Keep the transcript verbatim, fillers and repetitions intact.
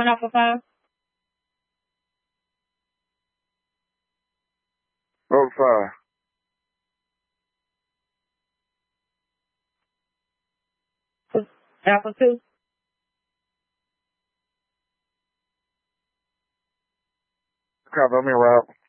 One off of five. Vote five. Alpha two. Okay, let me route.